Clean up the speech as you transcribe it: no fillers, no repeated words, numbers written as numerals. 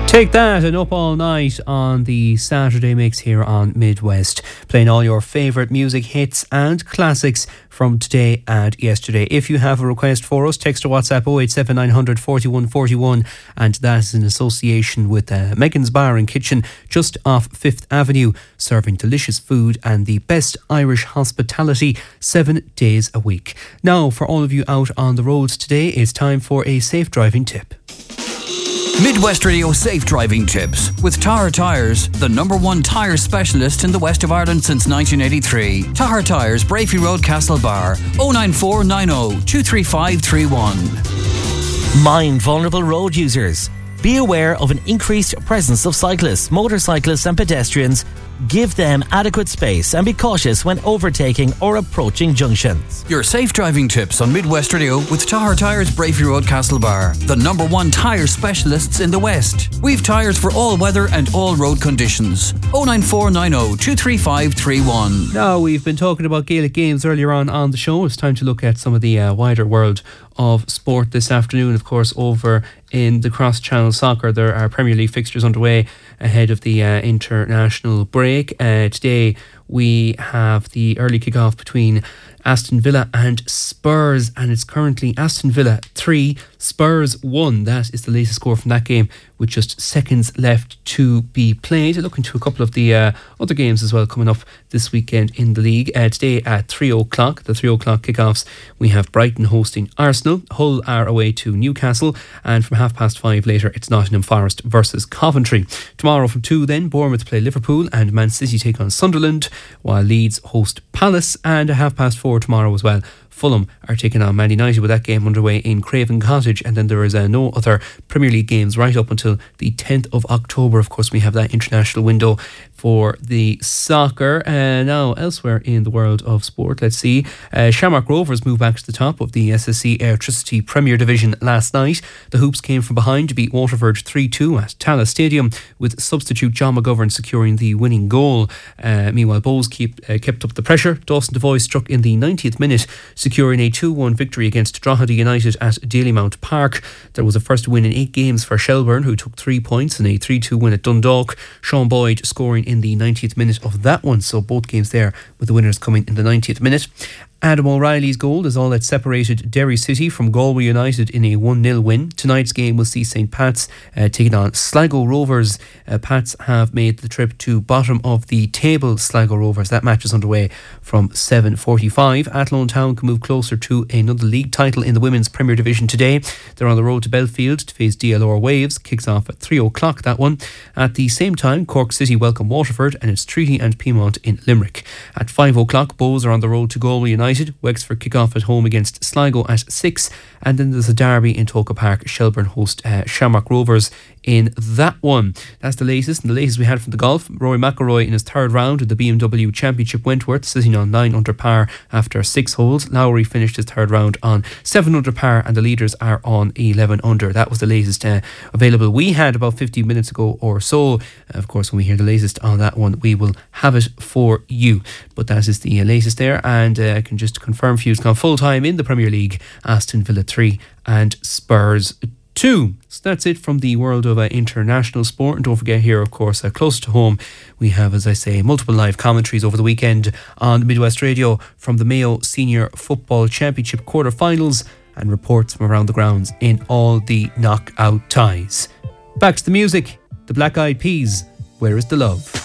Take that and Up All Night on the Saturday mix here on Midwest, playing all your favourite music hits and classics from today and yesterday. If you have a request for us, text or WhatsApp 087 900 41 41, and that is in association with Megan's Bar and Kitchen just off 5th Avenue, serving delicious food and the best Irish hospitality 7 days a week. Now, for all of you out on the roads today, it's time for a safe driving tip. Midwest Radio Safe Driving Tips with Tahar Tyres, the #1 tyre specialist in the west of Ireland since 1983. Tahar Tyres, Brafey Road, Castlebar, 09490 23531. Mind vulnerable road users. Be aware of an increased presence of cyclists, motorcyclists and pedestrians. Give them adequate space and be cautious when overtaking or approaching junctions. Your safe driving tips on Midwest Radio with Tahar Tyres, Brafey Road, Castlebar, the #1 tyre specialists in the West. We've tyres for all weather and all road conditions. 09490 23531. Now, we've been talking about Gaelic games earlier on the show. It's time to look at some of the wider world of sport this afternoon. Of course, over in the cross-channel soccer, there are Premier League fixtures underway ahead of the international break. Today we have the early kick-off between Aston Villa and Spurs, and it's currently Aston Villa 3, Spurs 1. That is the latest score from that game, with just seconds left to be played. Looking to a couple of the other games as well coming up this weekend in the league. Today at 3 o'clock, the 3 o'clock kickoffs, we have Brighton hosting Arsenal, Hull are away to Newcastle, and from 5:30 later it's Nottingham Forest versus Coventry. Tomorrow from 2 then, Bournemouth play Liverpool and Man City take on Sunderland, while Leeds host Palace, and at 4:30 tomorrow as well, Fulham are taking on Man United, with that game underway in Craven Cottage. And then there is no other Premier League games right up until the 10th of October. Of course, we have that international window for the soccer. Now, elsewhere in the world of sport, let's see. Shamrock Rovers moved back to the top of the SSE Airtricity Premier Division last night. The Hoops came from behind to beat Waterford 3-2 at Tallaght Stadium, with substitute John McGovern securing the winning goal. Meanwhile, Bohs kept up the pressure. Dawson Devoy struck in the 90th minute, securing a 2-1 victory against Drogheda United at Dalymount Park. There was a first win in 8 games for Shelbourne, who took 3 points in a 3-2 win at Dundalk. Sean Boyd scoring in the 90th minute of that one, so both games there with the winners coming in the 90th minute. Adam O'Reilly's goal is all that separated Derry City from Galway United in a 1-0 win. Tonight's game will see St. Pat's taking on Sligo Rovers. Pats have made the trip to bottom of the table, Sligo Rovers. That match is underway from 7:45. Athlone Town can move closer to another league title in the Women's Premier Division today. They're on the road to Belfield to face DLR Waves. Kicks off at 3 o'clock, that one. At the same time, Cork City welcome Waterford, and it's Treaty and Piedmont in Limerick. At 5 o'clock, Bohs are on the road to Galway United. Wexford kick off at home against Sligo at 6, and then there's a derby in Toca Park. Shelbourne host Shamrock Rovers in that one. That's the latest, and the latest we had from the golf. Rory McIlroy in his third round of the BMW Championship Wentworth, sitting on 9 under par after 6 holes. Lowry finished his third round on 7 under par, and the leaders are on 11 under. That was the latest available we had about 15 minutes ago or so. Of course, when we hear the latest on that one, we will have it for you. But that is the latest there, and I can just confirm for you, it's gone full time in the Premier League. Aston Villa 3 and Spurs 2. So that's it from the world of international sport. And don't forget here, of course, close to home, we have, as I say, multiple live commentaries over the weekend on Midwest Radio from the Mayo Senior Football Championship quarter-finals, and reports from around the grounds in all the knockout ties. Back to the music. The Black Eyed Peas, Where is the Love?